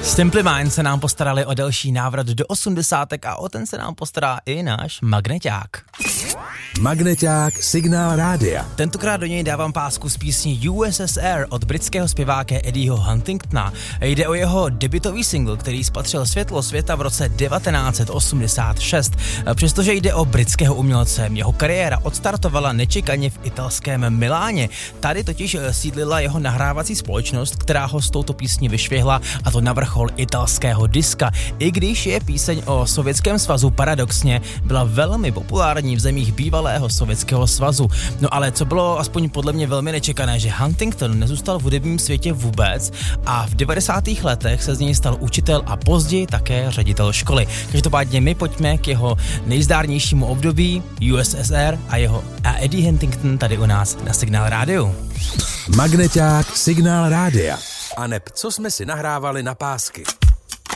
Simply Minds se nám postarali o další návrat do 80. a o ten se nám postará i náš magneťák. Magneťák Signál rádia. Tentokrát do něj dávám pásku z písní USSR od britského zpěváka Eddieho Huntingtona. Jde o jeho debutový single, který spatřil světlo světa v roce 1986. Přestože jde o britského umělce, jeho kariéra odstartovala nečekaně v italském Miláně. Tady totiž sídlila jeho nahrávací společnost, která ho s touto písní vyšvihla, a to na vrchol italského diska. I když je píseň o Sovětském svazu paradoxně byla velmi populární v zemích bývalého Sovětského svazu. No ale co bylo aspoň podle mě velmi nečekané, že Huntington nezůstal v hudebním světě vůbec a v 90. letech se z něj stal učitel a později také ředitel školy. Každopádně my pojďme k jeho nejzdárnějšímu období USSR a Eddie Huntington tady u nás na Signál rádiu. Magneťák Signál rádia. A neb co jsme si nahrávali na pásky.